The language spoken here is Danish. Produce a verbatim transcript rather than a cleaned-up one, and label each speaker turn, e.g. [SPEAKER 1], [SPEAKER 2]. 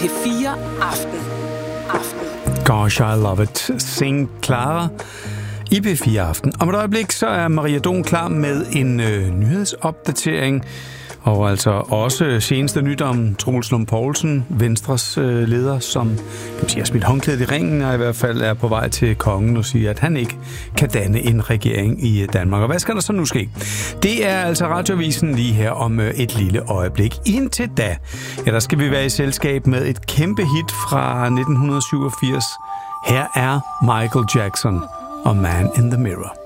[SPEAKER 1] P fire Aften. Aften.
[SPEAKER 2] Gosh, I love it. Sing Clara i P fire Aften. Om et øjeblik, så er Maria Don klar med en øh, nyhedsopdatering. Og altså også seneste nyt om Troels Lund Poulsen, Venstres øh, leder, som kan man sige, har smidt håndklædet i ringen, og i hvert fald er på vej til kongen og siger, at han ikke kan danne en regering i Danmark. Og hvad skal der så nu ske? Det er altså Radioavisen lige her om øh, et lille øjeblik. Indtil da, ja, der skal vi være i selskab med et kæmpe hit fra nitten syvogfirs. Her er Michael Jackson og Man in the Mirror.